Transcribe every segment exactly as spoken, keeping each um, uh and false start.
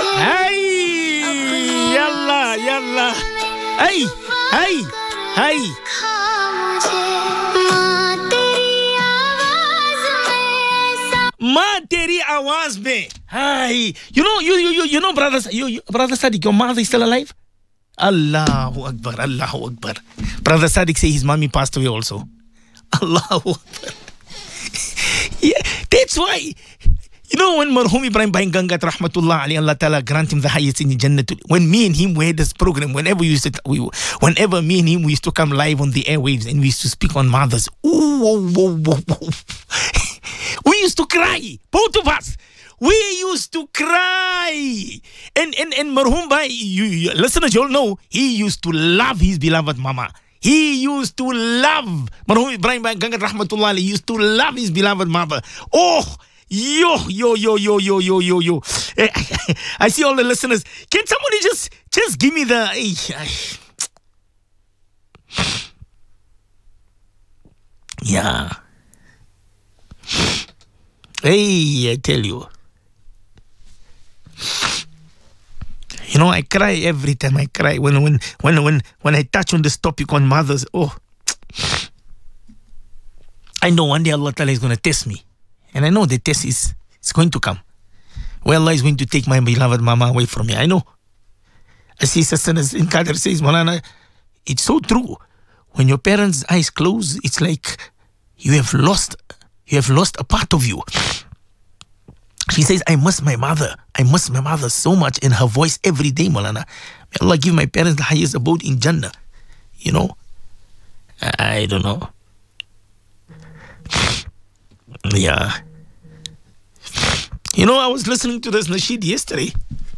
Hey, yalla, yalla. Hey, hey, hey. माँ तेरी आवाज में Hi. You know, you, you, you, you know, brother, you, you, brother Sadiq, your mother is still alive? Allahu Akbar, Allahu Akbar. Brother Sadiq say his mommy passed away also. Allahu Akbar. Yeah, that's why. You know, when Marhum Ibrahim Bhai Gangat Rahmatullah Ali Allah Ta'ala grant him the highest in the Jannah. When me and him we had this program, whenever we used to, we, whenever me and him we used to come live on the airwaves and we used to speak on mothers. Ooh, whoa, whoa, whoa, whoa. We used to cry, both of us. We used to cry. And and and Marhum Bhai, you, you listeners, you all know, he used to love his beloved mama. He used to love Marhum Ibrahim Bhai Gangat Rahmatullah Ali used to love his beloved mother. Oh, yo, yo, yo, yo, yo, yo, yo, yo. I see all the listeners. Can somebody just just give me the yeah. Hey, I tell you. You know, I cry every time I cry when when when when when I touch on this topic on mothers. Oh, I know one day Allah Ta'ala is going to test me, and I know the test is it's going to come. Well, Allah is going to take my beloved mama away from me. I know. I see Sister in Qadr says, Malana, it's so true. When your parents' eyes close, it's like you have lost you have lost a part of you. She says, I miss my mother. I miss my mother so much in her voice every day, Malana. May Allah give my parents the highest abode in Jannah. You know? I, I don't know. Yeah. You know, I was listening to this nasheed yesterday.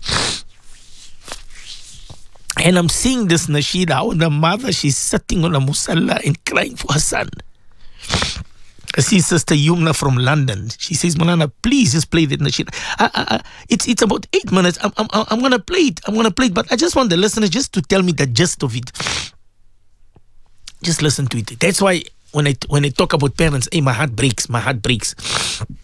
And I'm seeing this nasheed, how the mother, she's sitting on a musalla and crying for her son. I see Sister Yumna from London. She says, Malana, please just play that nasheed. I, I, I, it's it's about eight minutes. I'm I'm I'm gonna play it. I'm gonna play it. But I just want the listeners just to tell me the gist of it. Just listen to it. That's why when I when I talk about parents, hey, my heart breaks. My heart breaks.